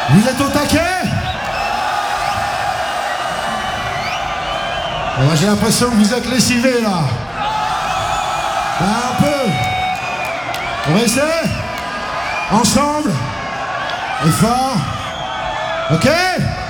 Vous êtes au taquet? J'ai l'impression que vous êtes lessivés là. Un peu. On va essayer? Ensemble? Et fort? Ok?